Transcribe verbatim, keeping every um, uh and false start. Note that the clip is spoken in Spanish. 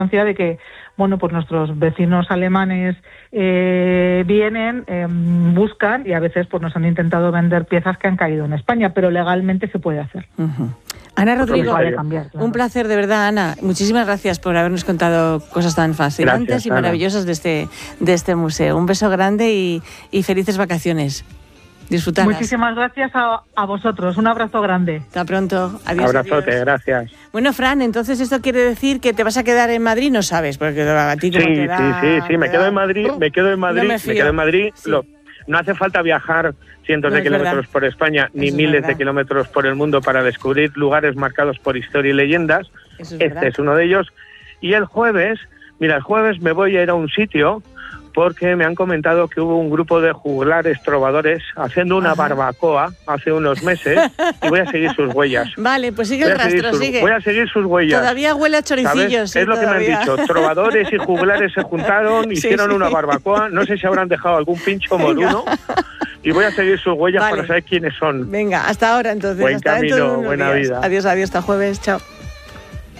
de que, bueno, pues nuestros vecinos alemanes eh, vienen, eh, buscan y a veces pues nos han intentado vender piezas que han caído en España, pero legalmente se puede hacer. Uh-huh. Ana Rodrigo, cambiar, claro. Un placer de verdad, Ana. Muchísimas gracias por habernos contado cosas tan fascinantes gracias, y Ana. maravillosas de este, de este museo. Un beso grande y, y felices vacaciones. Disfrutarlas. Muchísimas gracias a, a vosotros. Un abrazo grande. Hasta pronto. Adiós. Abrazote, adiós. Gracias. Bueno, Fran, entonces esto quiere decir que te vas a quedar en Madrid, no sabes, porque a ti como sí, te da, sí, sí, sí, me da... quedo en Madrid, me quedo en Madrid, no me, me quedo en Madrid. Sí. Lo, no hace falta viajar cientos no de kilómetros verdad. por España, ni Eso miles es de kilómetros por el mundo para descubrir lugares marcados por historia y leyendas. Eso es este verdad. es uno de ellos. Y el jueves, mira, el jueves me voy a ir a un sitio porque me han comentado que hubo un grupo de juglares trovadores haciendo una Ajá. barbacoa hace unos meses y voy a seguir sus huellas. Vale, pues sigue voy el rastro, sus, sigue. Voy a seguir sus huellas. Todavía huele a choricillos. Sí, es lo todavía. que me han dicho. Trovadores y juglares se juntaron, sí, hicieron sí. una barbacoa. No sé si habrán dejado algún pincho moruno. Y voy a seguir sus huellas vale. para saber quiénes son. Venga, hasta ahora entonces. Buen hasta camino, buena días. vida. Adiós, adiós, hasta jueves. Chao.